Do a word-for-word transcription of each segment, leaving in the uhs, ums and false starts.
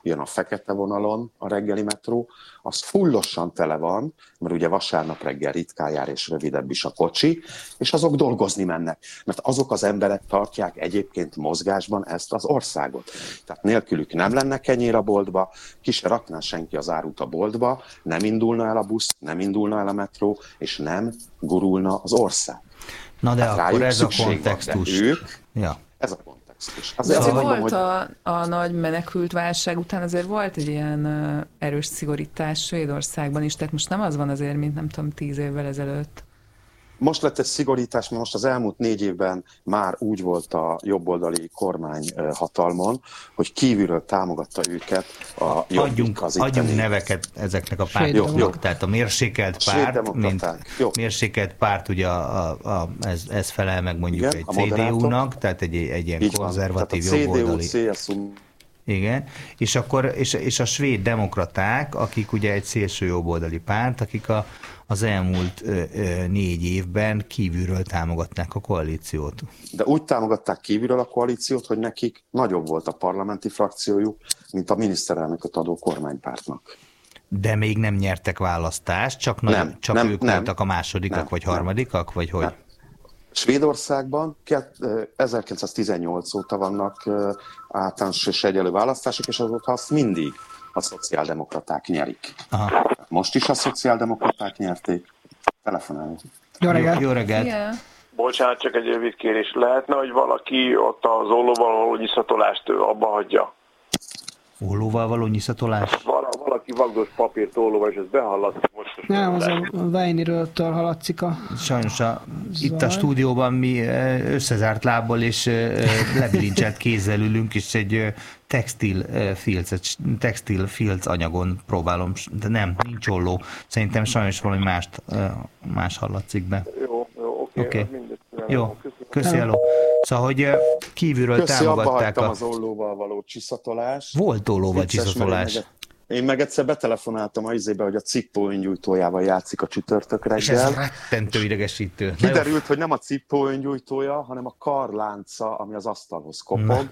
jön a fekete vonalon a reggeli metró, az fullosan tele van, mert ugye vasárnap reggel ritkán jár és rövidebb is a kocsi, és azok dolgozni mennek, mert azok az emberek tartják egyébként mozgásban ezt az országot. Tehát nélkülük nem lenne kenyér a boltba, ki se rakná senki az árut a boltba, nem indulna el a busz, nem indulna el a metró, és nem gurulna az ország. Na de hát akkor ez a kontextus. Van, ők, ja. ez a kontextus. Azért azért volt mondom, hogy... a, a nagy menekült válság után azért volt egy ilyen uh, erős szigorítás Svédországban is, tehát most nem az van azért, mint nem tudom, tíz évvel ezelőtt. Most lett egy szigorítás, mert most az elmúlt négy évben már úgy volt a jobboldali kormány hatalmon, hogy kívülről támogatta őket a Adjunk, adjunk neveket ezeknek a pártoknak, tehát a mérsékelt párt, mint jó. mérsékelt párt, ugye a, a, a, ez, ez felel meg mondjuk igen, egy cé dé u-nak, tehát egy, egy ilyen így konzervatív van, jobboldali. cé dé u, cé es u. Igen, és akkor és, és a svéd demokraták, akik ugye egy szélső jobboldali párt, akik a, az elmúlt ö, ö, négy évben kívülről támogatnák a koalíciót. De úgy támogatták kívülről a koalíciót, hogy nekik nagyobb volt a parlamenti frakciójuk, mint a miniszterelnököt adó kormánypártnak. De még nem nyertek választást, csak, nem, nagy, csak nem, ők nem, voltak a másodikak, nem, vagy harmadikak, nem, vagy hogy? Nem. Svédországban ezerkilencszáztizennyolc óta vannak általános és egyenlő választások, és azóta azt mindig a szociáldemokraták nyerik. Aha. Most is a szociáldemokraták nyerték. Telefonálni. Jó reggelt! Jó reggelt! Yeah. Bocsánat, csak egy rövid kérés. Lehetne, hogy valaki ott az ollóval való nyiszatolást abba hagyja? Ollóval való nyiszatolás? Val- valaki vagdos papírt ollóval, és ez behallatszik most. Nem, az a Vejniről hallatszik a... Sajnos a, itt a stúdióban mi összezárt lábbal és lebilincselt kézzel ülünk, és egy textil filc, textil filc anyagon próbálom, de nem, nincs olló. Szerintem sajnos valami mást, más hallatszik be. Jó, jó, oké. Okay, okay. Jó, köszi, hello. Szóval, hogy kívülről köszi, támogatták a... Köszi, az ollóval való csiszatolás. Volt ollóval csiszatolás. Én meg egyszer betelefonáltam az izébe, hogy a Cippo öngyújtójával játszik a csütörtök reggel. És ez rettentő idegesítő. Kiderült, hogy nem a Cippo öngyújtója, hanem a karlánca, ami az asztalhoz kopog.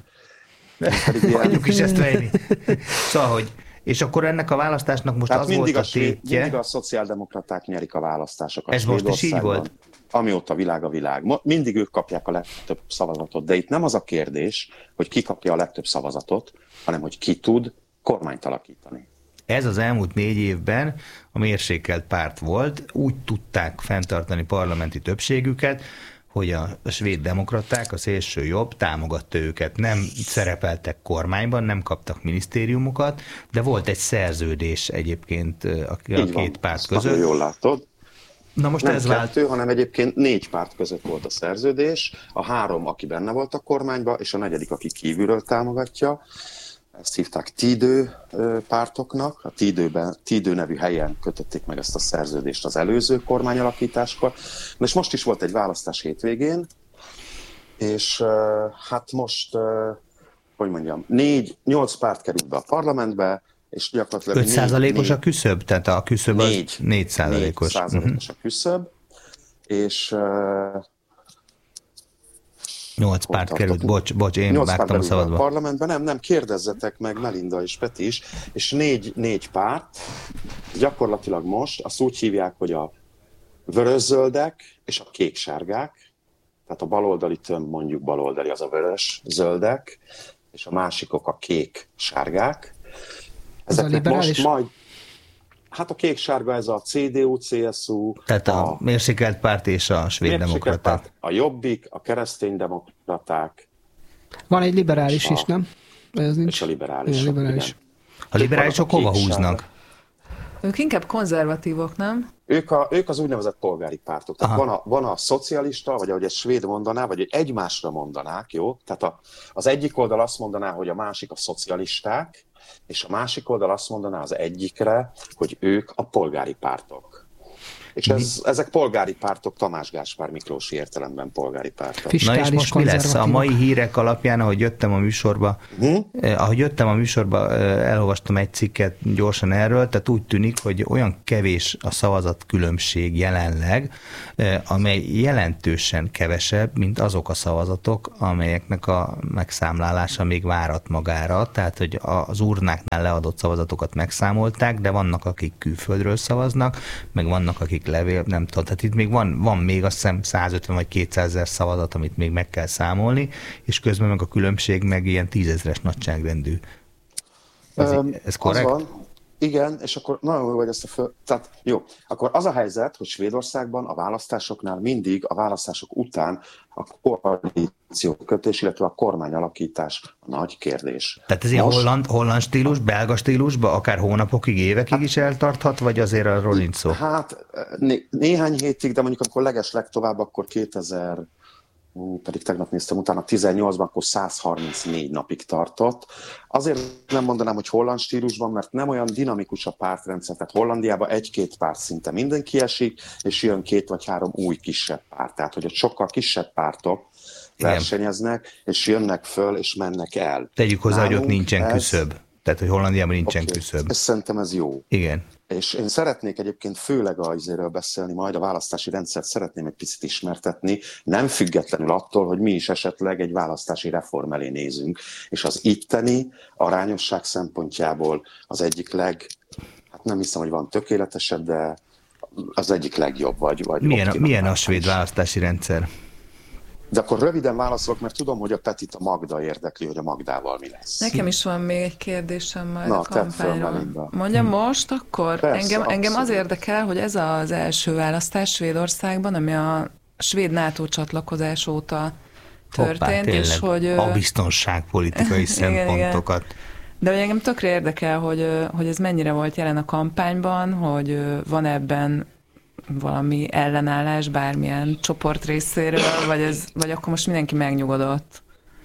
Hagyjuk is ezt venni. Szóval, hogy és akkor ennek a választásnak most tehát az volt a, a tétje. Mindig a szociáldemokraták nyerik a választásokat. Ez most is így volt? Amióta világ a világ. Mindig ők kapják a legtöbb szavazatot, de itt nem az a kérdés, hogy ki kapja a legtöbb szavazatot, hanem hogy ki tud kormányt alakítani. Ez az elmúlt négy évben a mérsékelt párt volt, úgy tudták fenntartani parlamenti többségüket, hogy a, a svéd demokraták, a szélső jobb támogatta őket. Nem szerepeltek kormányban, nem kaptak minisztériumokat, de volt egy szerződés egyébként a, a két van, párt között. Nagyon jól látod. Na most nem ez kettő, vált... hanem egyébként négy párt között volt a szerződés, a három, aki benne volt a kormányban, és a negyedik, aki kívülről támogatja. Ezt hívták Tidő pártoknak, a Tidőben, Tidő nevű helyen kötötték meg ezt a szerződést az előző kormányalakításkor. És most is volt egy választás hétvégén, és hát most, hogy mondjam, négy, nyolc párt került be a parlamentbe, és gyakorlatilag öt százalékos a küszöb? Tehát a küszöb az négy, négy százalékos. négy százalékos a küszöb, és... Nyolc párt került, bocs, bocs, én vágtam a szabadba. A parlamentben nem, nem, kérdezzetek meg Melinda és Peti is, és négy, négy párt, gyakorlatilag most azt úgy hívják, hogy a vörös-zöldek és a kék-sárgák, tehát a baloldali tömb mondjuk baloldali, az a vörös-zöldek, és a másikok a kék-sárgák. Ezeknek most majd, hát a kék-sárga ez a cé dé u, cé es u. Tehát a, a mérsékelt párt és a svéd demokraták. A Jobbik, a kereszténydemokraták. Van egy liberális a, is, nem? Ez nincs. És a liberális. liberális. A liberálisok hova húznak? Ők inkább konzervatívok, nem? Ők, a, ők az úgynevezett polgári pártok. Tehát van a, van a szocialista, vagy ahogy egy svéd mondaná, vagy egymásra mondanák, jó? Tehát a, az egyik oldal azt mondaná, hogy a másik a szocialisták, és a másik oldal azt mondaná az egyikre, hogy ők a polgári pártok. És ez, ezek polgári pártok, Tamás Gáspár Miklósi értelemben polgári pártok. Na és most mi lesz? A mai hírek alapján, ahogy jöttem a műsorba, uh-huh. eh, ahogy jöttem a műsorba, eh, elolvastam egy cikket gyorsan erről, tehát úgy tűnik, hogy olyan kevés a szavazatkülönbség jelenleg, eh, amely jelentősen kevesebb, mint azok a szavazatok, amelyeknek a megszámlálása még várat magára, tehát hogy az urnáknál leadott szavazatokat megszámolták, de vannak, akik külföldről szavaznak, meg vannak, akik levél, nem tudom, tehát itt még van, van még azt hiszem százötven vagy kétszázezer szavazat, amit még meg kell számolni, és közben meg a különbség meg ilyen tízezres nagyságrendű. Ez, um, ez korrekt? Az van. Igen, és akkor nagyon jó, hogy ezt a föl... Tehát jó, akkor az a helyzet, hogy Svédországban a választásoknál mindig a választások után a koalíció kötés, illetve a kormányalakítás a nagy kérdés. Tehát ez ilyen Most... holland, holland stílus, belga stílusban, akár hónapokig, évekig hát, is eltarthat, vagy azért arról nincs szó? Hát né- néhány hétig, de mondjuk amikor leges legtovább, akkor kétezer, ú, pedig tegnap néztem utána, tizennyolcban, akkor száz harmincnégy napig tartott. Azért nem mondanám, hogy holland stílusban, mert nem olyan dinamikus a pártrendszer. Tehát Hollandiában egy-két párt szinte mindenki esik, és jön két vagy három új kisebb párt. Tehát, hogy ott sokkal kisebb pártok versenyeznek, és jönnek föl, és mennek el. Tegyük hozzá, Nálunk hogy ott nincsen ez... küszöb. Tehát, hogy Hollandiában nincsen okay. küszöb. Ez szerintem ez jó. Igen. És én szeretnék egyébként főleg azért beszélni, majd a választási rendszert szeretném egy picit ismertetni, nem függetlenül attól, hogy mi is esetleg egy választási reform elé nézünk. És az itteni arányosság szempontjából az egyik leg, hát nem hiszem, hogy van tökéletesebb, de az egyik legjobb. Vagy, vagy milyen, milyen a svéd választási rendszer? De akkor röviden válaszolok, mert tudom, hogy a Petit a Magda érdekli, hogy a Magdával mi lesz. Nekem is van még egy kérdésem majd Na, a kampányról. Mondja most, akkor? Persze, engem, engem az érdekel, hogy ez az első választás Svédországban, ami a svéd NATO csatlakozás óta történt, Hoppá, és hogy... A biztonságpolitikai szempontokat. Igen, de hogy engem tökre érdekel, hogy, hogy ez mennyire volt jelen a kampányban, hogy van ebben valami ellenállás bármilyen csoport részéről, vagy, ez, vagy akkor most mindenki megnyugodott?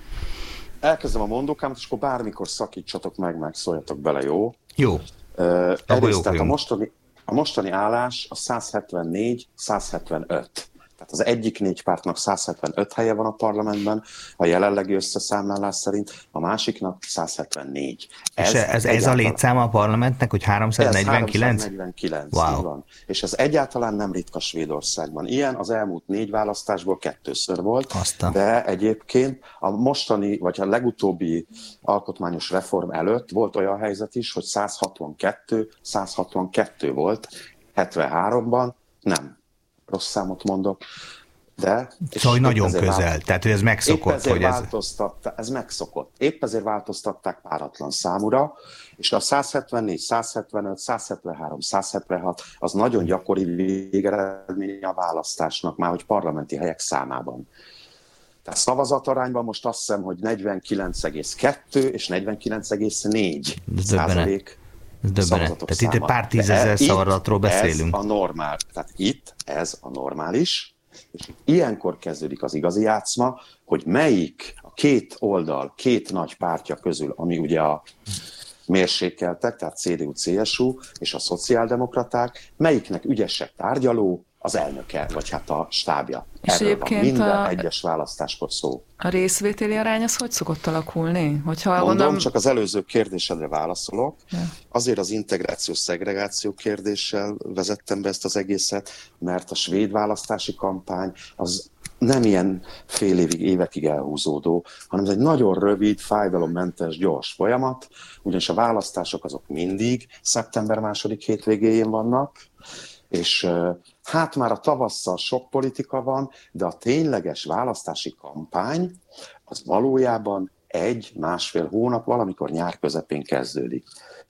Elkezdem a mondókámat, és akkor bármikor szakítsatok meg, meg szóljatok bele, jó? Jó. Uh, egyrészt, tehát a mostani, a mostani állás a száz hetvennégy száz hetvenöt. Tehát az egyik négy pártnak száz hetvenöt helye van a parlamentben, a jelenlegi összeszámlálás szerint, a másiknak száz hetvennégy. Ez, és ez, ez a létszáma a parlamentnek, hogy háromszáznegyvenkilenc? Ez háromszáznegyvenkilenc, wow. Van. És ez egyáltalán nem ritka Svédországban. Ilyen az elmúlt négy választásból kettőször volt, Aztán. De egyébként a mostani, vagy a legutóbbi alkotmányos reform előtt volt olyan helyzet is, hogy száz hatvankettő száz hatvankettő volt, hetvenháromban nem. Rossz számot mondok, de... Szóval nagyon közel, vált... tehát hogy ez megszokott, épp hogy ez... ez megszokott. Épp ezért változtatták páratlan számúra, és a száz hetvennégy, száz hetvenöt, száz hetvenhárom, száz hetvenhat az nagyon gyakori végeredmény a választásnak, már hogy parlamenti helyek számában. Tehát szavazatarányban most azt hiszem, hogy negyvenkilenc egész kettő és negyvenkilenc egész négy százalék. Tehát itt egy pár tízezer szavazatról beszélünk. Ez a normál. Tehát itt ez a normális, és ilyenkor kezdődik az igazi játszma, hogy melyik a két oldal, két nagy pártja közül, ami ugye a mérsékeltek, tehát cé dé u cé es u és a szociáldemokraták, melyiknek ügyesebb tárgyaló, az elnöke, vagy hát a stábja. És erről egyébként van minden a, egyes választáskor szó. A részvételi arány az hogy szokott alakulni? Hogyha Mondom, mondom... csak az előző kérdésedre válaszolok. Ja. Azért az integráció-szegregáció kérdéssel vezettem be ezt az egészet, mert a svéd választási kampány az nem ilyen fél évig, évekig elhúzódó, hanem ez egy nagyon rövid, fájdalommentes, gyors folyamat, ugyanis a választások azok mindig szeptember második hétvégéjén vannak, és hát már a tavasszal sok politika van, de a tényleges választási kampány az valójában egy-másfél hónap, valamikor nyár közepén kezdődik.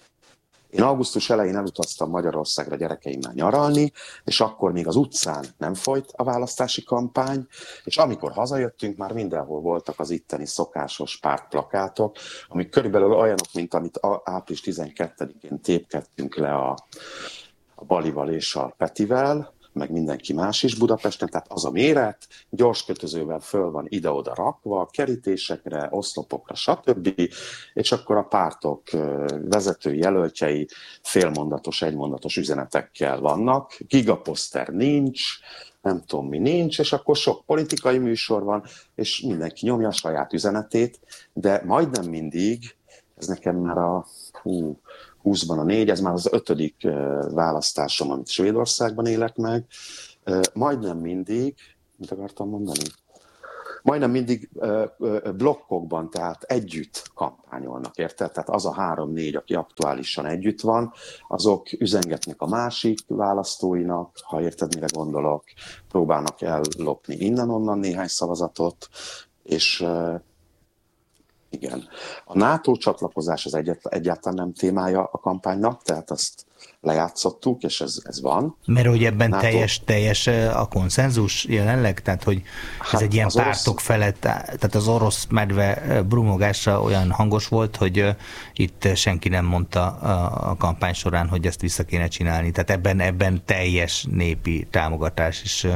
Én augusztus elején elutaztam Magyarországra gyerekeimmel nyaralni, és akkor még az utcán nem folyt a választási kampány, és amikor hazajöttünk, már mindenhol voltak az itteni szokásos pártplakátok, amik körülbelül olyanok, mint amit április tizenkettedikén tépkedtünk le a a Balival és a Petivel, meg mindenki más is Budapesten, tehát az a méret, gyors kötözővel föl van ide-oda rakva, kerítésekre, oszlopokra, stb. És akkor a pártok vezetői jelöltjei félmondatos, egymondatos üzenetekkel vannak, gigaposzter nincs, nem tudom mi nincs, és akkor sok politikai műsor van, és mindenki nyomja a saját üzenetét, de majdnem mindig, ez nekem már a hú, húszban a négy, ez már az ötödik választásom, amit Svédországban élek meg, majdnem mindig, mit akartam mondani? Majdnem mindig blokkokban, tehát együtt kampányolnak, érted? Tehát az a három-négy, aki aktuálisan együtt van, azok üzengetnek a másik választóinak, ha érted, mire gondolok, próbálnak ellopni innen-onnan néhány szavazatot, és igen. A NATO csatlakozás az egyet, egyáltalán nem témája a kampánynak, tehát azt lejátszottuk, és ez, ez van. Mert hogy ebben NATO... teljes, teljes a konszenzus jelenleg? Tehát, hogy ez hát egy ilyen pártok orosz... felett, tehát az orosz medve brumogása olyan hangos volt, hogy itt senki nem mondta a kampány során, hogy ezt vissza kéne csinálni. Tehát ebben, ebben teljes népi támogatás is...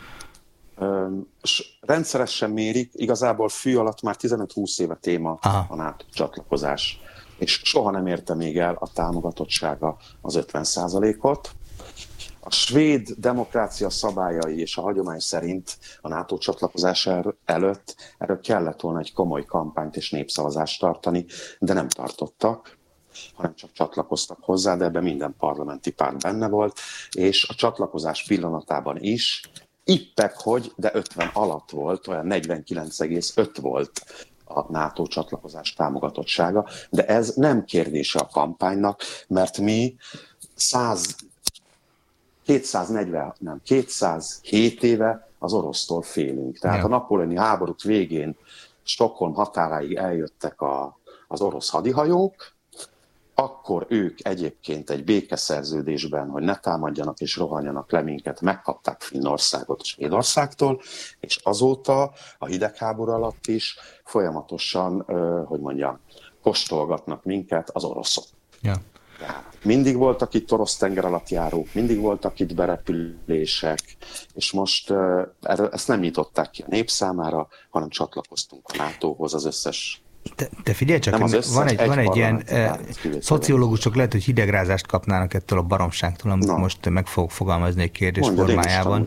Rendszeresen mérik, igazából fű alatt már tizenöt-húsz éve téma Aha. a NATO csatlakozás, és soha nem érte még el a támogatottsága az ötven százalékot. A svéd demokrácia szabályai és a hagyomány szerint a NATO csatlakozás előtt erről kellett volna egy komoly kampányt és népszavazást tartani, de nem tartottak, hanem csak csatlakoztak hozzá, de ebben minden parlamenti párt benne volt, és a csatlakozás pillanatában is ippek, hogy, de ötven alatt volt, olyan negyvenkilenc egész öt volt a NATO csatlakozás támogatottsága, de ez nem kérdése a kampánynak, mert mi száz, kétszáznegyven, nem, kétszázhét éve az orosztól félünk. Tehát ja. a napóleoni háborúk végén Stockholm határáig eljöttek a, az orosz hadihajók, akkor ők egyébként egy békeszerződésben, hogy ne támadjanak és rohanjanak le minket, megkapták Finnországot Svédországtól, és azóta a hidegháború alatt is folyamatosan, hogy mondjam, kóstolgatnak minket az oroszok. Ja. Tehát mindig voltak itt orosz tengeralattjárók, mindig voltak itt berepülések, és most ezt nem nyitották ki a nép számára, hanem csatlakoztunk a nátóhoz az összes. Te, te figyelj csak, összes, van egy, egy, van egy ilyen eh, szociológusok lehet, hogy hidegrázást kapnának ettől a baromságtól, amit no. most meg fogok fogalmazni egy kérdés Mondjad, formájában.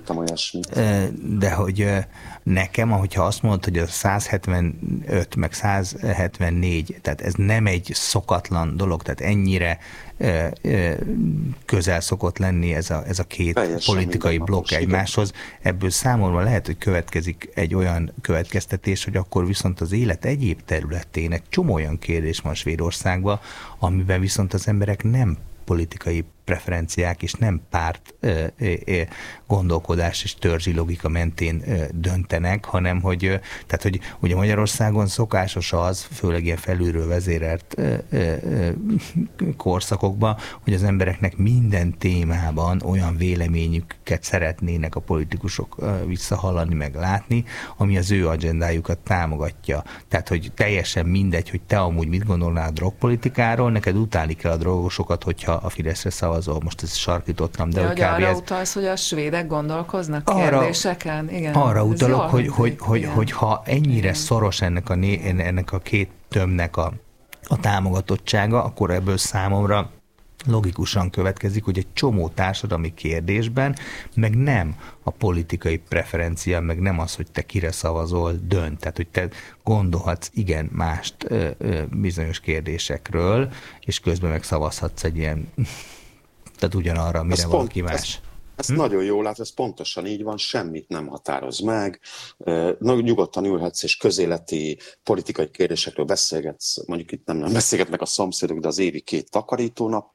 De hogy nekem, ahogyha azt mondod, hogy a száz hetvenöt meg száz hetvennégy, tehát ez nem egy szokatlan dolog, tehát ennyire eh, eh, közel szokott lenni ez a, ez a két Teljesen politikai blokk egymáshoz. Ebből számomra lehet, hogy következik egy olyan következtetés, hogy akkor viszont az élet egyéb területének csomó olyan kérdés van Svédországban, amiben viszont az emberek nem politikai preferenciák és nem párt ö, ö, gondolkodás és törzsi logika mentén ö, döntenek, hanem hogy, ö, tehát, hogy ugye Magyarországon szokásos az, főleg ilyen felülről vezérelt ö, ö, ö, korszakokban, hogy az embereknek minden témában olyan véleményüket szeretnének a politikusok ö, visszahallani, meg látni, ami az ő agendájukat támogatja. Tehát, hogy teljesen mindegy, hogy te amúgy mit gondolnál a drogpolitikáról, neked utálni kell a drogosokat, hogyha a Fideszre szavazol. Most ezt sarkítottam, de ja, hogy arra ez... utalsz, hogy a svédek gondolkoznak arra, kérdéseken? Igen, arra utalok, hogy, hogy, hogy, hogy, igen. hogy ha ennyire igen. szoros ennek a, né, ennek a két tömnek a, a támogatottsága, akkor ebből számomra logikusan következik, hogy egy csomó társadalmi kérdésben, meg nem a politikai preferencia, meg nem az, hogy te kire szavazol, dönt. Tehát, hogy te gondolhatsz igen mást ö, ö, bizonyos kérdésekről, és közben meg szavazhatsz egy ilyen, tehát ugyanarra, mire ez valaki pont, más. Ez, ez hm? nagyon jól lát, ez pontosan így van, semmit nem határoz meg. Nagyon nyugodtan ülhetsz, és közéleti politikai kérdésekről beszélgetsz, mondjuk itt nem, nem beszélgetnek a szomszédok, de az évi két takarítónap.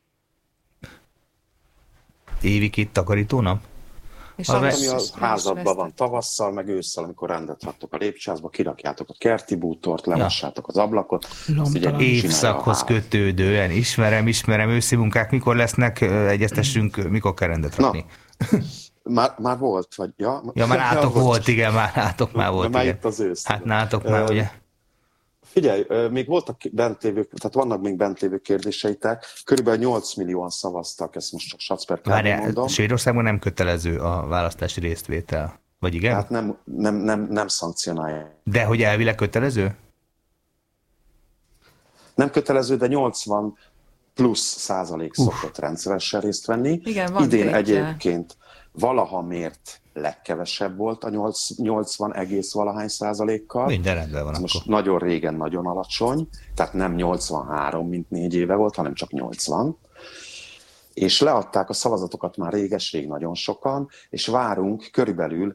Évi két takarítónap? És hát, ami a házadban van tavasszal, meg ősszel, amikor rendet raktok a lépcsőházba, kirakjátok a kerti bútort, lemossátok az ablakot. Évszakhoz kötődően ismerem, ismerem, őszi munkák mikor lesznek, egyeztessünk, mikor kell rendet rakni. Már, már volt, vagy? Ja, ja már nátok volt, igen, már nátok már volt. Már itt az ősz. Hát nátok már, ugye? Figyelj, még voltak bent lévő, tehát vannak még bent lévő kérdéseitek. Körülbelül nyolc millióan szavaztak, ezt most csak Sacper mondom. Svédországban nem kötelező a választási résztvétel, vagy igen? Tehát nem, nem, nem, nem szankcionálják. De hogy elvileg kötelező? Nem kötelező, de nyolcvan plusz százalék Uf. szokott rendszeresen részt venni. Igen, van idén tétje. Egyébként valaha mért legkevesebb volt a nyolcvan egész valahány százalékkal. Minden rendben van. Most nagyon régen nagyon alacsony, tehát nem nyolcvanhárom, mint négy éve volt, hanem csak nyolcvan. És leadták a szavazatokat már réges-rég nagyon sokan, és várunk körülbelül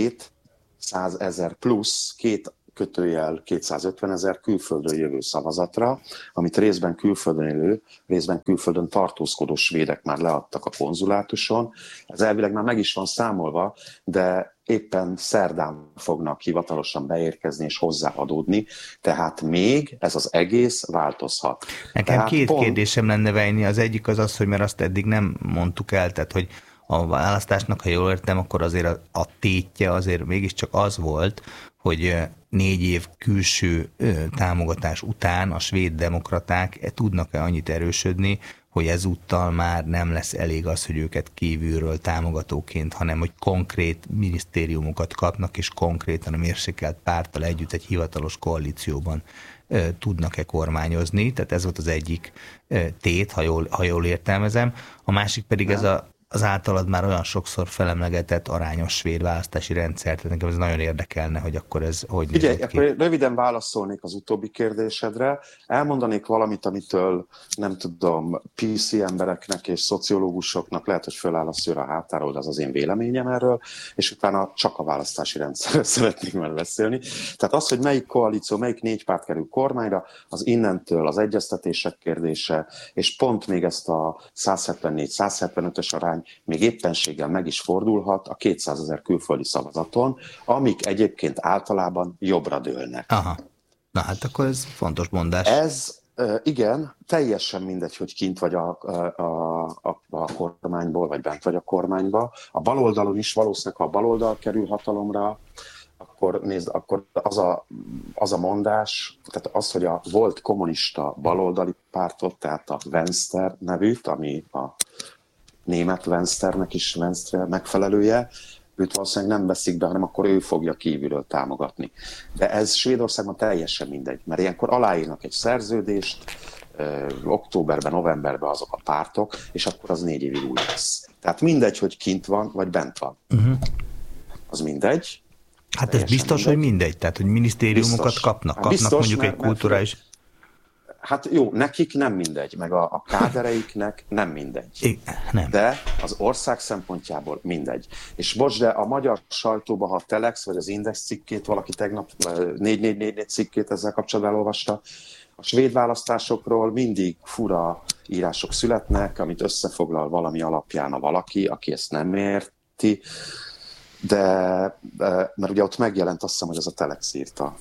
kétszázezer plusz, két kötőjel kétszázötven ezer külföldről jövő szavazatra, amit részben külföldön élő, részben külföldön tartózkodó svédek már leadtak a konzulátuson. Ez elvileg már meg is van számolva, de éppen szerdán fognak hivatalosan beérkezni és hozzáadódni, tehát még ez az egész változhat. Nekem tehát két pont... kérdésem lenne, Vejni. Az egyik az az, hogy mert azt eddig nem mondtuk el, tehát hogy a választásnak, ha jól értem, akkor azért a, a tétje azért mégiscsak az volt, hogy négy év külső ö, támogatás után a svéd demokraták tudnak-e annyit erősödni, hogy ezúttal már nem lesz elég az, hogy őket kívülről támogatóként, hanem hogy konkrét minisztériumokat kapnak, és konkrétan a mérsékelt párttal együtt egy hivatalos koalícióban ö, tudnak-e kormányozni. Tehát ez volt az egyik ö, tét, ha jól, ha jól értelmezem. A másik pedig ez a az általad már olyan sokszor felemlegetett arányos svéd választási rendszer, tehát nekem ez nagyon érdekelne, hogy akkor ez hogy nézett Figyelj, ki. akkor röviden válaszolnék az utóbbi kérdésedre. Elmondanék valamit, amitől nem tudom, pé cé embereknek és szociológusoknak lehet, hogy föláll a szőr a hátáról, de az az én véleményem erről, és utána csak a választási rendszerről szeretnék már beszélni. Tehát az, hogy melyik koalíció, melyik négy párt kerül kormányra, az innentől az egyeztetések kérdése, és pont még ezt a száz hetvennégy száz hetvenötös arány még éppenséggel meg is fordulhat a kétszázezer külföldi szavazaton, amik egyébként általában jobbra dőlnek. Aha. Na hát akkor ez fontos mondás. Ez igen, teljesen mindegy, hogy kint vagy a, a, a, a kormányból, vagy bent vagy a kormányba. A baloldalon is valószínűleg, ha a baloldal kerül hatalomra, akkor nézd, akkor az a, az a mondás, tehát az, hogy a volt kommunista baloldali pártot, tehát a Venstre nevűt, ami a német Vensternek is Venstre megfelelője, őt valószínűleg nem veszik be, hanem akkor ő fogja kívülről támogatni. De ez Svédországban teljesen mindegy, mert ilyenkor aláírnak egy szerződést, ö, októberben, novemberben azok a pártok, és akkor az négy évig új lesz. Tehát mindegy, hogy kint van, vagy bent van. Uh-huh. Az mindegy. Hát ez biztos, mindegy. Hogy mindegy, tehát hogy minisztériumokat biztos. kapnak, kapnak biztos, mondjuk mert, egy kulturális... Hát jó, nekik nem mindegy, meg a, a kádereiknek nem mindegy. É, nem. De az ország szempontjából mindegy. És bocs, de a magyar sajtóban, ha a Telex vagy az Index cikkét, valaki tegnap négy négy négy négy cikkét ezzel kapcsolatban elolvasta, a svéd választásokról mindig fura írások születnek, amit összefoglal valami alapján a valaki, aki ezt nem érti, de mert ugye ott megjelent, azt hiszem, hogy ez a Telex írta.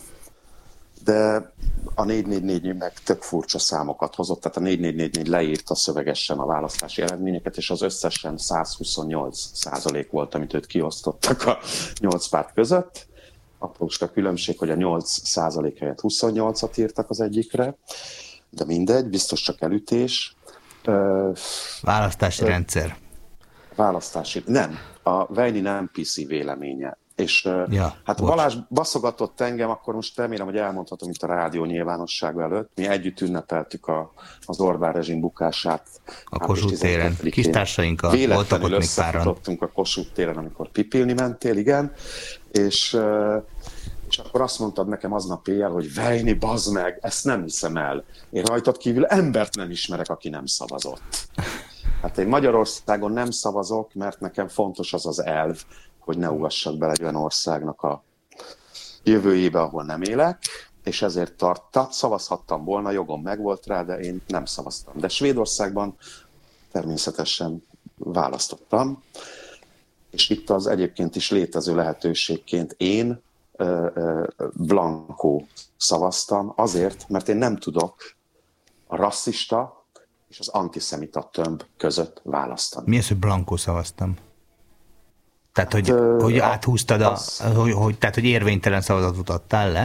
De a négy négy négy meg tök furcsa számokat hozott, tehát a négy négy négy négy leírta szövegesen a választási eredményeket, és az összesen száz huszonnyolc százalék volt, amit őt kiosztottak a nyolc párt között. Aprócska különbség, hogy a nyolc százalék helyett huszonnyolcat írtak az egyikre, de mindegy, biztos csak elütés. Választási ö, rendszer. Választási, nem. A Vejni nem pé cé véleménye. És ja, hát bocs. Balázs baszogatott engem, akkor most remélem, hogy elmondhatom itt a rádió nyilvánossága előtt. Mi együtt ünnepeltük a, az Orbán rezsim bukását. A Kossuth téren. Kis társainkkal voltak ott még páran. a Kossuth téren, amikor pipilni mentél, igen. És, és akkor azt mondtad nekem aznap éjjel, hogy Vejni, bazd meg, ezt nem hiszem el. Én rajtad kívül embert nem ismerek, aki nem szavazott. Hát én Magyarországon nem szavazok, mert nekem fontos az az elv, hogy ne ugassak bele egy olyan országnak a jövőjébe, ahol nem élek, és ezért tartta, szavazhattam volna, jogom megvolt rá, de én nem szavaztam. De Svédországban természetesen választottam, és itt az egyébként is létező lehetőségként én ö, ö, blankó szavaztam, azért, mert én nem tudok a rasszista és az antiszemita tömb között választani. Mi az, hogy blankó szavaztam? Tehát, hogy, hát, hogy áthúztad, a, az, hogy, hogy, tehát, hogy érvénytelen szavazatot adtál le?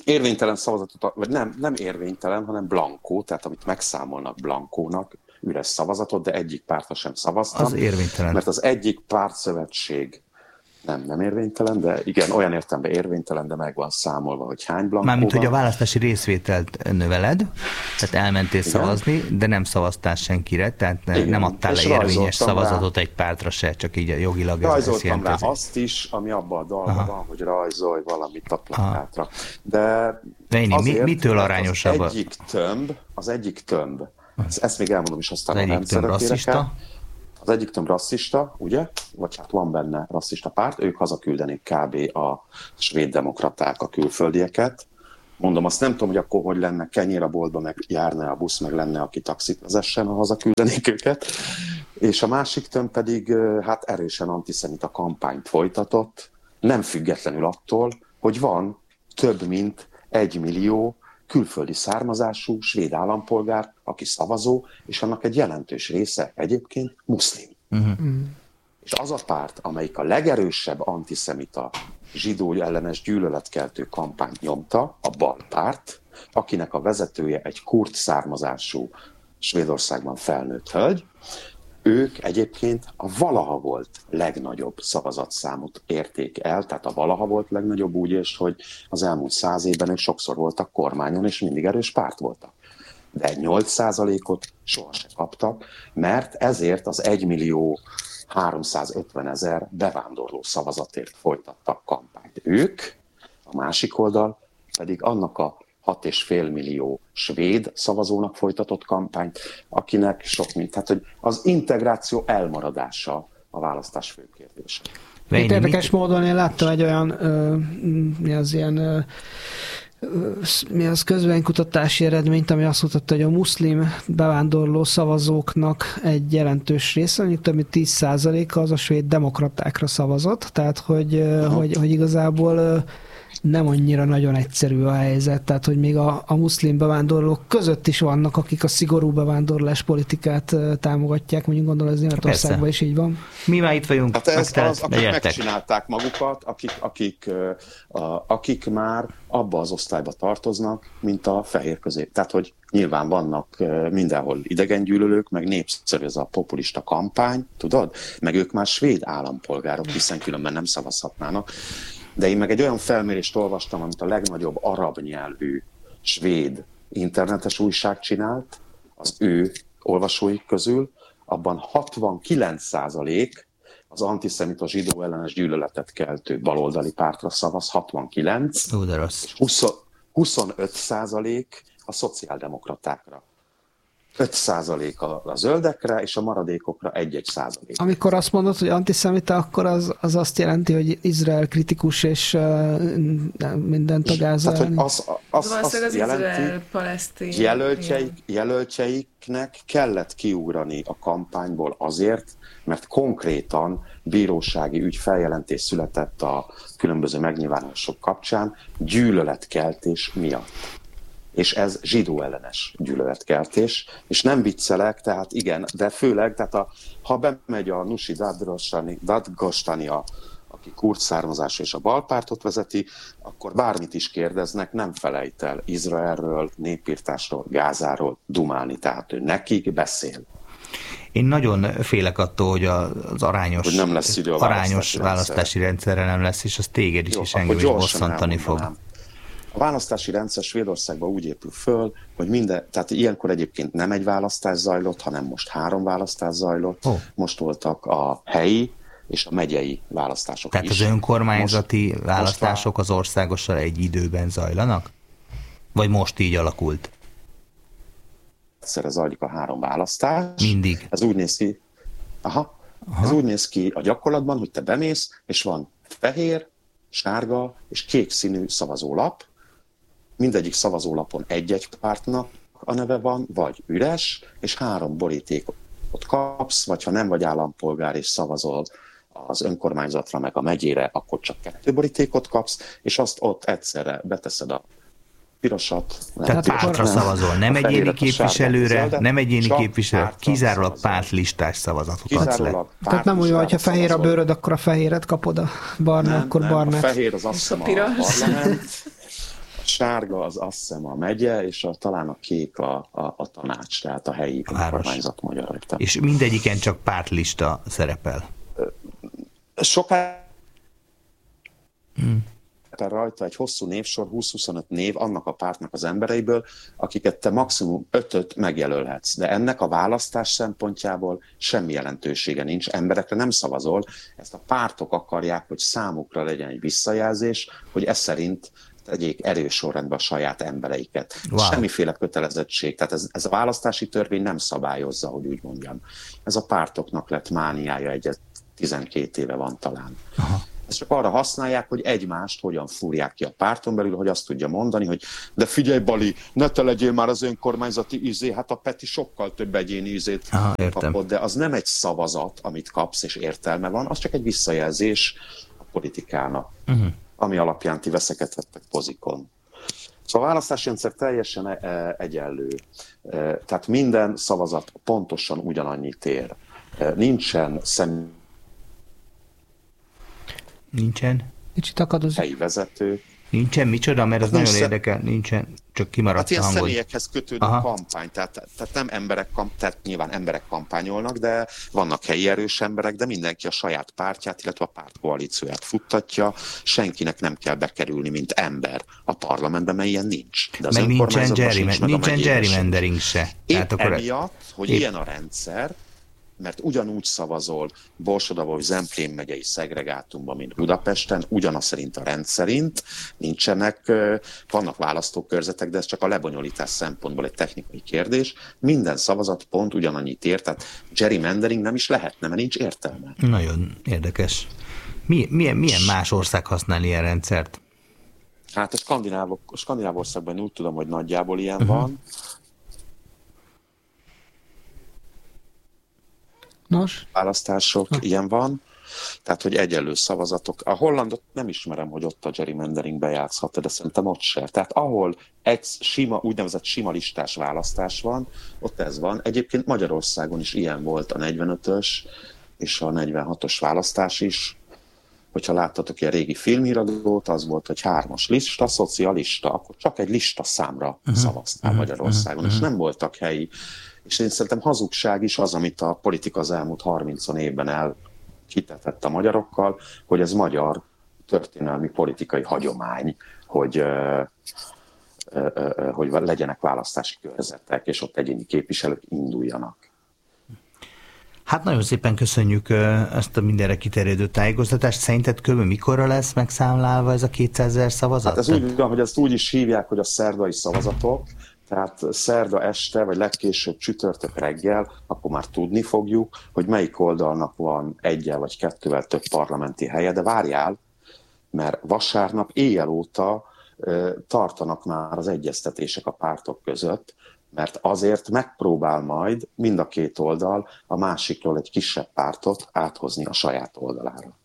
érvénytelen szavazatot, vagy nem, nem érvénytelen, hanem blankó, tehát amit megszámolnak blankónak, üres szavazatot, de egyik pártra sem szavaztam. Az érvénytelen. Mert az egyik pártszövetség nem, nem érvénytelen, de igen, olyan értelemben érvénytelen, de meg van számolva, hogy hány blankó Mármint, van. hogy a választási részvételt növeled, tehát elmentél igen. szavazni, de nem szavaztál senkire, tehát igen. nem adtál le érvényes szavazatot rá, egy pártra se, csak így jogilag ez rajzoltam rá azt is, ami abban a dalban van, hogy rajzolj valamit a plakátra. De Veini, azért, mi, mitől arányosabb? Az egyik tömb, az egyik tömb, ezt még elmondom is, aztán az nem szeretérek el. Az egyik tömb rasszista, ugye? Vagy hát van benne rasszista párt, ők hazaküldenék kb. A svéd demokraták a külföldieket. Mondom, azt nem tudom, hogy akkor hogy lenne, kenyér a boltba, meg járna a busz, meg lenne, aki taxit vezessen, ha hazaküldenék őket. És a másik tömb pedig hát erősen antiszemita kampányt folytatott, nem függetlenül attól, hogy van több mint egy millió külföldi származású svéd állampolgár, aki szavazó, és annak egy jelentős része egyébként muszlim. Uh-huh. És az a párt, amelyik a legerősebb antiszemita, zsidó ellenes gyűlöletkeltő kampányt nyomta, a bal párt, akinek a vezetője egy kurd származású Svédországban felnőtt hölgy, ők egyébként a valaha volt legnagyobb szavazatszámot érték el, tehát a valaha volt legnagyobb úgy is, hogy az elmúlt száz évben ők sokszor voltak kormányon, és mindig erős párt voltak. De nyolc százalékot sohasem kaptak, mert ezért az egymillió háromszázötvenezer bevándorló szavazatért folytattak kampányt. Ők, a másik oldal pedig annak a hat és fél millió svéd szavazónak folytatott kampányt, akinek sok mint, tehát hogy az integráció elmaradása a választás fő kérdése. Itt érdekes módon én láttam egy olyan, ö, mi az ilyen, ö, mi az közvéleménykutatási eredményt, ami azt mutatta, hogy a muszlim bevándorló szavazóknak egy jelentős része, mondjuk több mint tíz százaléka az a svéd demokratákra szavazott, tehát hogy, hogy, hogy igazából nem annyira nagyon egyszerű a helyzet, tehát hogy még a, a muszlim bevándorlók között is vannak, akik a szigorú bevándorlás politikát támogatják, mondjuk gondolom ez Németországban is így van. Mi már itt vagyunk. Hát ez az, akik jöttek. Megcsinálták magukat, akik, akik, a, akik már abba az osztályba tartoznak, mint a fehér közép. Tehát, hogy nyilván vannak mindenhol idegengyűlölők, meg népszerű ez a populista kampány, tudod? Meg ők már svéd állampolgárok, hiszen különben nem szavazhatnának. De én meg egy olyan felmérést olvastam, amit a legnagyobb arab nyelvű svéd internetes újság csinált, az ő olvasóik közül, abban hatvankilenc százalék az antiszemita zsidó ellenes gyűlöletet keltő baloldali pártra szavaz, hatvankilenc, Ó, de rossz. és huszonöt százalék a szociáldemokratákra. öt százalék a zöldekre, és a maradékokra egy-egy százalék. Amikor azt mondod, hogy antiszemita, akkor az, az azt jelenti, hogy Izrael kritikus, és uh, mindent a Gáza. Tehát, hogy az, az, az, az az jelenti, jelöltjeik, jelöltjeiknek kellett kiugrani a kampányból azért, mert konkrétan bírósági ügy feljelentés született a különböző megnyilvánulások kapcsán gyűlöletkeltés miatt. És ez zsidó ellenes gyűlöletkeltés, és nem viccelek, tehát igen, de főleg, tehát a, ha bemegy a Nusi Dadgostani, aki kurd származású és a balpártot vezeti, akkor bármit is kérdeznek, nem felejt el Izraelről, népírtásról, Gázáról dumálni, tehát ő nekik beszél. Én nagyon félek attól, hogy az arányos, hogy nem lesz idő a arányos választási, választási rendszerre nem lesz, és az téged is, Jó, és engem is bosszantani fog. A választási rendszer Svédországban úgy épül föl, hogy minden, tehát ilyenkor egyébként nem egy választás zajlott, hanem most három választás zajlott. Oh. Most voltak a helyi és a megyei választások tehát is. Tehát az önkormányzati most, választások most az országossal egy időben zajlanak? Vagy most így alakult? Egyszerre zajlik a három választás. Mindig. Ez úgy néz ki, aha, aha. Ez úgy néz ki a gyakorlatban, hogy te bemész, és van fehér, sárga és kék színű szavazólap. Mindegyik szavazólapon egy-egy pártnak a neve van, vagy üres, és három borítékot kapsz, vagy ha nem vagy állampolgár és szavazol az önkormányzatra meg a megyére, akkor csak kettő borítékot kapsz, és azt ott egyszerre beteszed a pirosat. Tehát pártra nem, szavazol, nem egyéni képviselőre, nem egyéni képviselőre, kizárólag pártlistás szavazatot adsz le. Tehát nem úgy, hogyha fehér a bőröd, akkor a fehéret kapod, a barna, nem, akkor nem, barnát. A fehér az azt hiszem a parlament, a sárga az azt hiszem a megye, és a, talán a kék a, a, a tanács, tehát a helyi kormányzat magyar. És mindegyiken csak pártlista szerepel. Soká Hmm. rajta egy hosszú névsor, húsz-huszonöt név annak a pártnak az embereiből, akiket te maximum ötöt megjelölhetsz. De ennek a választás szempontjából semmi jelentősége nincs. Emberekre nem szavazol. Ezt a pártok akarják, hogy számukra legyen egy visszajelzés, hogy ez szerint tegyék erősorrendbe a saját embereiket. Wow. Semmiféle kötelezettség. Tehát ez, ez a választási törvény nem szabályozza, hogy úgy mondjam. Ez a pártoknak lett mániája, egyet tizenkét éve van talán. Aha. Ezt csak arra használják, hogy egymást hogyan fúrják ki a párton belül, hogy azt tudja mondani, hogy de figyelj Bali, ne te legyél már az önkormányzati izé, hát a Peti sokkal több egyéni izét Aha, kapott, de az nem egy szavazat, amit kapsz és értelme van, az csak egy visszajelzés a politikának, uh-huh. ami alapján ti veszekedhettek pozikon. Szóval a választási rendszer teljesen e- egyenlő. E- tehát minden szavazat pontosan ugyanannyit ér. E- nincsen szem Nincsen. Kicsit akadozik. Helyi vezető. Nincsen, micsoda, mert az nagyon szem... érdekel, nincsen, csak kimaradt hát a hangod. Hát ilyen személyekhez kötődő Aha. kampány, tehát, tehát nem emberek, tehát nyilván emberek kampányolnak, de vannak helyi erős emberek, de mindenki a saját pártját, illetve a pártkoalícióját futtatja, senkinek nem kell bekerülni, mint ember a parlamentben, mert ilyen nincs. De az meg nincsen, gerryman- sincs, nincsen gerrymandering se. Épp akkor emiatt, hogy épp. ilyen a rendszer, mert ugyanúgy szavazol Borsodaba vagy Zemplén megyei szegregátumban, mint Budapesten, ugyanaz szerint a rend szerint, nincsenek, vannak választókörzetek, de ez csak a lebonyolítás szempontból egy technikai kérdés. Minden szavazat pont ugyanannyit ér, tehát gerrymandering nem is lehetne, mert nincs értelme. Nagyon érdekes. Mi, milyen, milyen más ország használ ilyen rendszert? Hát a skandináv, a skandináv országban úgy tudom, hogy nagyjából ilyen uh-huh. van. Nos? Választások, ha. ilyen van. Tehát, hogy egyenlő szavazatok. A Hollandot nem ismerem, hogy ott a gerrymandering bejátszhat, de szerintem ott se. Tehát ahol egy sima, úgynevezett sima listás választás van, ott ez van. Egyébként Magyarországon is ilyen volt a negyvenötös és a negyvenhatos választás is. Hogyha láttatok ilyen régi filmhíradót, az volt, hogy hármas lista, szocialista, akkor csak egy lista számra uh-huh. szavaztál uh-huh. Magyarországon, uh-huh. és nem voltak helyi. És én szerintem hazugság is az, amit a politika az elmúlt harminc évben elhitetett a magyarokkal, hogy ez magyar történelmi politikai hagyomány, hogy, ö, ö, ö, hogy legyenek választási körzetek, és ott egyéni képviselők induljanak. Hát nagyon szépen köszönjük ezt a mindenre kiterjedő tájékoztatást. Szerinted kb. Mikorra lesz megszámlálva ez a kétszázezer szavazat? Hát ez úgy van, hogy ezt úgy is hívják, hogy a szerdai szavazatok, tehát szerda este, vagy legkésőbb csütörtök reggel, akkor már tudni fogjuk, hogy melyik oldalnak van egyel vagy kettővel több parlamenti helye, de várjál, mert vasárnap éjjel óta ö, tartanak már az egyeztetések a pártok között, mert azért megpróbál majd mind a két oldal a másikról egy kisebb pártot áthozni a saját oldalára.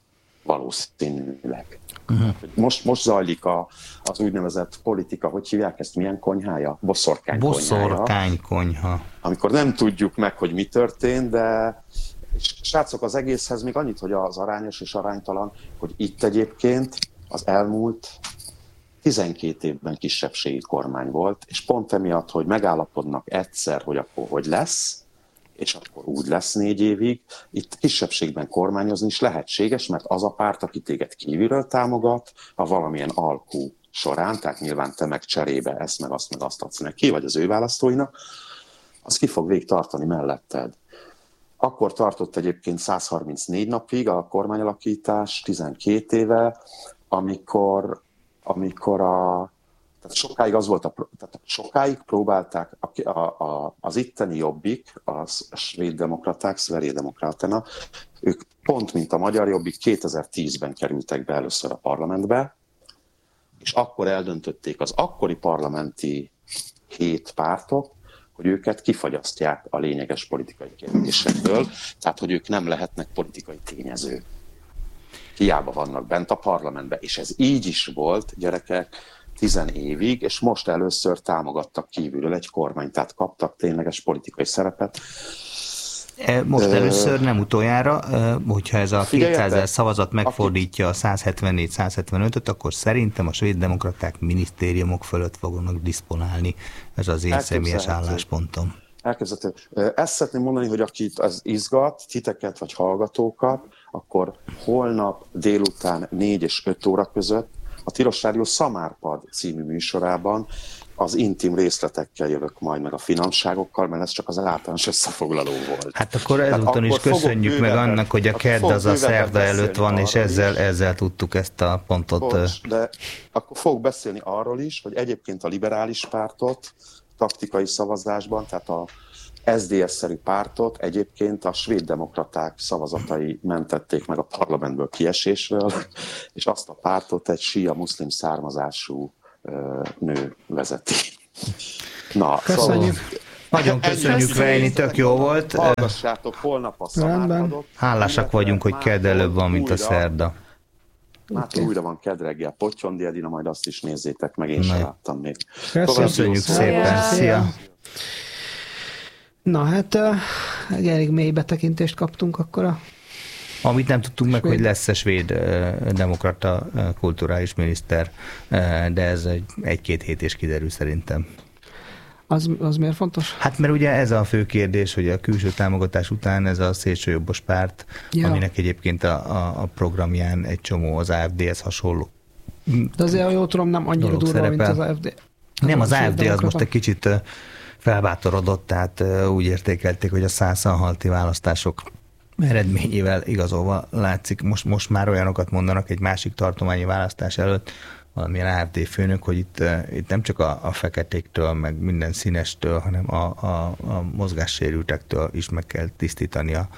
Valószínűleg. Uh-huh. Most, most zajlik a, az úgynevezett politika, hogy hívják ezt, milyen konyhája? Boszorkány konyhája. Boszorkány konyha. Amikor nem tudjuk meg, hogy mi történt, de és srácok, az egészhez még annyit, hogy az arányos és aránytalan, hogy itt egyébként az elmúlt tizenkét évben kisebbségi kormány volt, és pont emiatt, hogy megállapodnak egyszer, hogy akkor hogy lesz, és akkor úgy lesz négy évig, itt kisebbségben kormányozni is lehetséges, mert az a párt, aki téged kívülről támogat, a valamilyen alkú során, tehát nyilván te meg cserébe ezt, meg azt, meg azt adsz neki, vagy az ő választóinak, az ki fog végig tartani melletted. Akkor tartott egyébként száz harmincnégy napig a kormányalakítás, tizenkét éve, amikor, amikor a Tehát sokáig az volt, a, tehát sokáig próbálták a, a, a, az itteni Jobbik, a svéd demokraták, Sverigedemokraterna, ők pont mint a magyar Jobbik kétezer-tízben kerültek be először a parlamentbe, és akkor eldöntötték az akkori parlamenti hét pártok, hogy őket kifagyasztják a lényeges politikai kérdésekből, tehát hogy ők nem lehetnek politikai tényező. Hiába vannak bent a parlamentben, és ez így is volt, gyerekek, tizen évig, és most először támogattak kívülről egy kormányt, tehát kaptak tényleges politikai szerepet. Most először, nem utoljára, hogyha ez a kétszázezer szavazat megfordítja a száz hetvennégy száz hetvenötöt, akkor szerintem a svéd demokraták minisztériumok fölött fognak diszponálni. Ez az én személyes álláspontom. Elképzelhető. Ezt szeretném mondani, hogy akit az izgat, titeket vagy hallgatókat, akkor holnap délután négy és öt óra között a Tilos Rádió Szamárpad című műsorában az intim részletekkel jövök majd, meg a finomságokkal, mert ez csak az általános összefoglaló volt. Hát akkor ezúton is köszönjük meg annak, hogy a kedd az a szerda előtt van, és ezzel, ezzel tudtuk ezt a pontot. Bocs, de akkor fogok beszélni arról is, hogy egyébként a liberális pártot taktikai szavazásban, tehát a es zé es-szerű pártot egyébként a svéd demokraták szavazatai mentették meg a parlamentből kiesésről, és azt a pártot egy síja muszlim származású nő vezeti. Na, köszönjük. Szóval, nagyon köszönjük, Vejni, tök jó volt. Hallgassátok holnap a Szamárpadot. Hálásak vagyunk, hogy kedd előbb van, mint a szerda. Már okay. Újra van kedd reggel, Pottyondi Edina, majd azt is nézzétek meg, én sem láttam még. Köszönjük szépen, szia! Na hát, uh, egy elég mély betekintést kaptunk akkor a... Amit nem tudtunk meg, hogy lesz-e svéd uh, demokrata uh, kulturális miniszter, uh, de ez egy, egy-két hét is kiderül szerintem. Az, az miért fontos? Hát mert ugye ez a fő kérdés, hogy a külső támogatás után ez a szélsőjobbos párt, ja. aminek egyébként a, a, a programján egy csomó az á ef dé-hez hasonló. De azért, ha jól tudom, nem annyira durva, szerepel. Mint az á ef dé. Az nem, az á ef dé az most egy kicsit felbátorodott, tehát úgy értékelték, hogy a százszonhalti választások eredményével igazolva látszik. Most, most már olyanokat mondanak egy másik tartományi választás előtt, valamilyen á ef dé főnök, hogy itt, itt nem csak a, a feketéktől, meg minden színestől, hanem a, a, a mozgássérültektől is meg kell tisztítani a,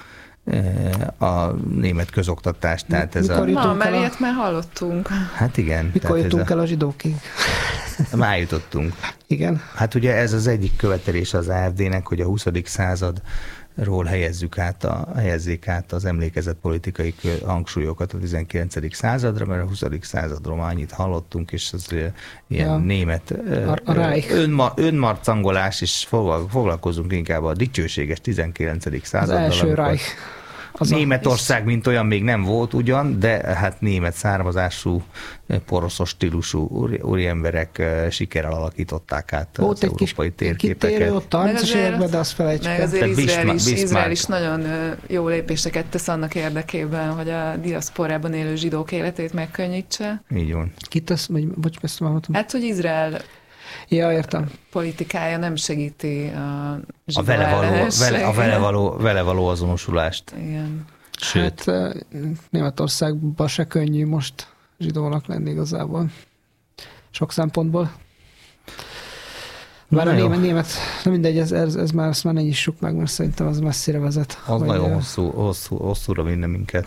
a német közoktatást. Tehát ez Mikor a... Na, mert ilyet a... már hallottunk. Hát igen. Mikor jutunk a... el a zsidókig? Már jutottunk. Igen. Hát ugye ez az egyik követelés az á ef dé-nek, hogy a huszadik századról helyezzük át a, helyezzék át az emlékezetpolitikai hangsúlyokat a tizenkilencedik századra, mert a huszadik századról már annyit hallottunk, és az ilyen ja. német a, a önma, önmarcangolás, és foglalkozunk inkább a dicsőséges tizenkilencedik századdal. Az első Reich. Az Németország, mint olyan még nem volt ugyan, de hát német származású, poroszos stílusú úri emberek sikerrel alakították át volt az európai térképeket. Kitérő ott harmincas években, de azt felejtsük el. Meg azért Izrael is, Izrael is nagyon jó lépéseket tesz annak érdekében, hogy a diaszporában élő zsidók életét megkönnyítse. Így van. Ki tesz, vagy, bocs, ezt már mondtam. Hát, hogy Izrael ja, értem. politikája nem segíti a a vele való, vele, a vele való, vele való azonosulást. Igen. Sőt. Hát Németországban se könnyű most zsidónak lenni igazából. Sok szempontból. Bár a német, német, nem mindegy, ez, ez, ez már, ezt már ne nyissuk meg, mert szerintem az messzire vezet. Az nagyon hosszú, hosszú, hosszúra vinne minket.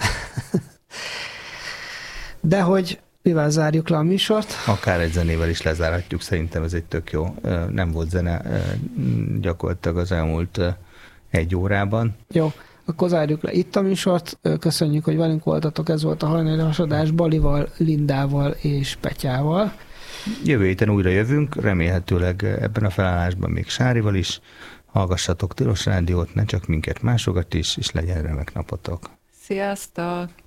De hogy mivel zárjuk le a műsort? Akár egy zenével is lezárhatjuk, szerintem ez egy tök jó. Nem volt zene gyakorlatilag az elmúlt egy órában. Jó, akkor zárjuk le itt a műsort. Köszönjük, hogy velünk voltatok. Ez volt a hajnali hasadás Balival, Lindával és Petyával. Jövő héten újra jövünk, remélhetőleg ebben a felállásban még Sárival is. Hallgassatok Tilos Rádiót, ne csak minket, másokat is, és legyen remek napotok. Sziasztok!